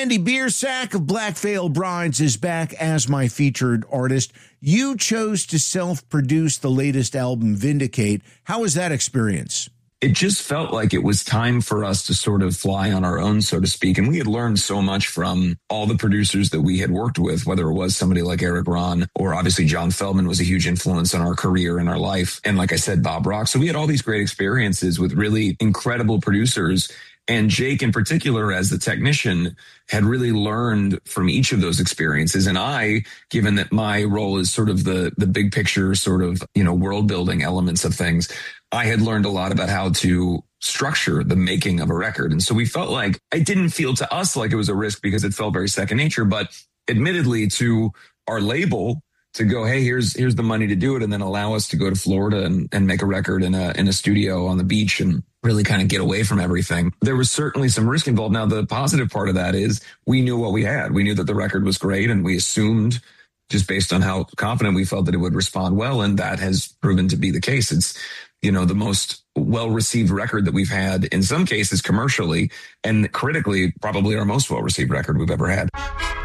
Andy Biersack of Black Veil Brides is back as my featured artist. You chose to self-produce the latest album, Vindicate. How was that experience? It just felt like it was time for us to sort of fly on our own, so to speak. And we had learned so much from all the producers that we had worked with, whether it was somebody like Eric Ron or obviously John Feldman was a huge influence on our career and our life. And like I said, Bob Rock. So we had all these great experiences with really incredible producers. And Jake in particular, as the technician, had really learned from each of those experiences. And I, given that my role is sort of the big picture, sort of, world building elements of things, I had learned a lot about how to structure the making of a record. And so we felt like it didn't feel to us like it was a risk because it felt very second nature, but admittedly to our label to go, hey, here's the money to do it. And then allow us to go to Florida and make a record in a studio on the beach and really kind of get away from everything. There was certainly some risk involved. Now, the positive part of that is we knew what we had. We knew that the record was great, and we assumed just based on how confident we felt that it would respond well. And that has proven to be the case. It's, the most well-received record that we've had, in some cases commercially, and critically, probably our most well-received record we've ever had.